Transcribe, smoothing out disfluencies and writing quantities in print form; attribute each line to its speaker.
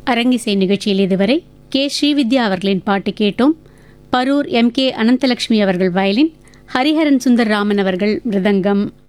Speaker 1: அரங்கிசை நிகழ்ச்சியில் இதுவரை கே ஸ்ரீவித்யா அவர்களின் பாட்டு கேட்டோம். பரூர் எம் கே அனந்தலட்சுமி அவர்கள் வயலின், ஹரிஹரன் சுந்தர் ராமன் அவர்கள் மிருதங்கம்.